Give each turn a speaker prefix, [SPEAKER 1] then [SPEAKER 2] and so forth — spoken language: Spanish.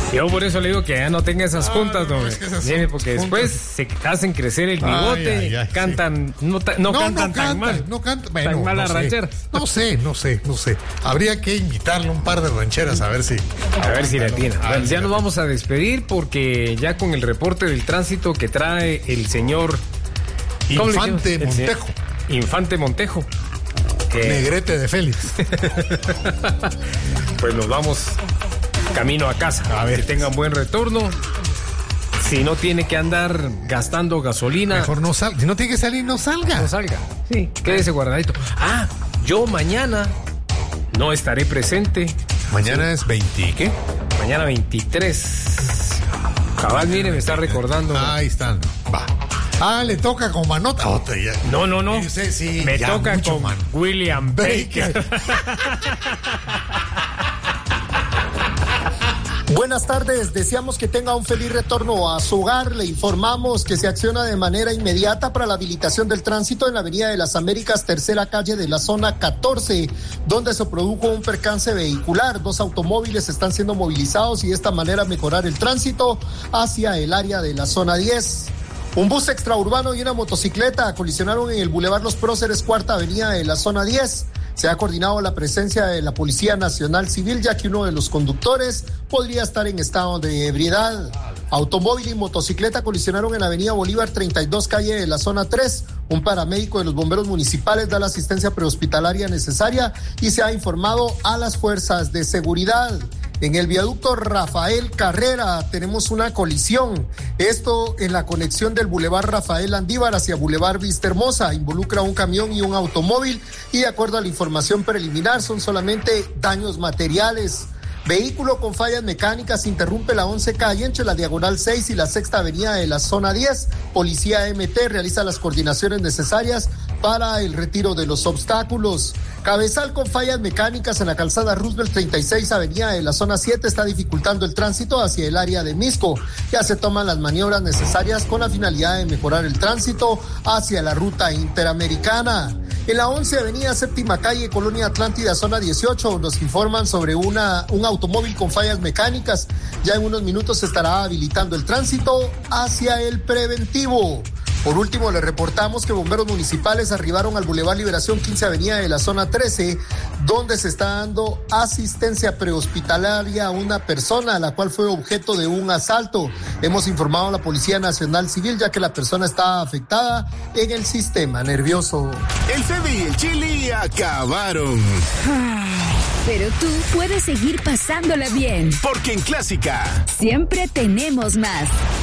[SPEAKER 1] Yo por eso le digo que ya no tenga esas juntas,
[SPEAKER 2] no,
[SPEAKER 1] hombre.
[SPEAKER 2] es que esas
[SPEAKER 1] Viene, porque
[SPEAKER 2] juntas.
[SPEAKER 1] después se hacen crecer el bigote, cantan, sí. no cantan tan mal.
[SPEAKER 2] No cantan, bueno,
[SPEAKER 1] tan mal
[SPEAKER 2] no
[SPEAKER 1] las
[SPEAKER 2] sé.
[SPEAKER 1] rancheras.
[SPEAKER 2] No sé. Habría que invitarle un par de rancheras a ver si
[SPEAKER 1] le tiene. Bueno, ya nos vamos a despedir porque ya con el reporte del tránsito que trae el señor
[SPEAKER 2] Infante Montejo.
[SPEAKER 1] Infante Montejo.
[SPEAKER 2] Negrete de Félix.
[SPEAKER 1] Pues nos vamos camino a casa.
[SPEAKER 2] A ver.
[SPEAKER 1] Que tengan buen retorno. Si no tiene que andar gastando gasolina,
[SPEAKER 2] Mejor no salga. Si no tiene que salir, no salga.
[SPEAKER 1] no salga. Sí, quédese guardadito. Yo mañana no estaré presente.
[SPEAKER 2] Mañana es 20, ¿qué?
[SPEAKER 1] Mañana 23. Cabal, mire, me está recordando.
[SPEAKER 2] Ahí están. Va. Le toca con Manota.
[SPEAKER 1] No.
[SPEAKER 2] Sí,
[SPEAKER 1] me toca con William Baker.
[SPEAKER 3] Buenas tardes, deseamos que tenga un feliz retorno a su hogar. Le informamos que se acciona de manera inmediata para la habilitación del tránsito en la Avenida de las Américas, tercera calle de la zona 14, donde se produjo un percance vehicular. 2 automóviles están siendo movilizados y de esta manera mejorar el tránsito hacia el área de la zona 10. Un bus extraurbano y una motocicleta colisionaron en el Boulevard Los Próceres, cuarta avenida de la zona 10. Se ha coordinado la presencia de la Policía Nacional Civil, ya que uno de los conductores podría estar en estado de ebriedad. Automóvil y motocicleta colisionaron en la avenida Bolívar 32, calle de la zona 3. Un paramédico de los bomberos municipales da la asistencia prehospitalaria necesaria y se ha informado a las fuerzas de seguridad. En el viaducto Rafael Carrera tenemos una colisión. Esto en la conexión del Boulevard Rafael Andívar hacia Boulevard Vista Hermosa. Involucra un camión y un automóvil y de acuerdo a la información preliminar son solamente daños materiales. Vehículo con fallas mecánicas interrumpe la 11 calle entre la Diagonal 6 y la Sexta Avenida de la zona 10. Policía MT realiza las coordinaciones necesarias para el retiro de los obstáculos. Cabezal con fallas mecánicas en la calzada Roosevelt 36 Avenida de la zona 7 está dificultando el tránsito hacia el área de Misco. Ya se toman las maniobras necesarias con la finalidad de mejorar el tránsito hacia la ruta interamericana. En la 11 Avenida Séptima Calle, Colonia Atlántida, zona 18, nos informan sobre un automóvil con fallas mecánicas. Ya en unos minutos se estará habilitando el tránsito hacia el preventivo. Por último, le reportamos que bomberos municipales arribaron al Boulevard Liberación 15 Avenida de la zona 13, donde se está dando asistencia prehospitalaria a una persona, la cual fue objeto de un asalto. Hemos informado a la Policía Nacional Civil, ya que la persona está afectada en el sistema nervioso.
[SPEAKER 4] El Fede y el Chili acabaron.
[SPEAKER 5] Pero tú puedes seguir pasándola bien.
[SPEAKER 4] Porque en Clásica
[SPEAKER 5] siempre tenemos más.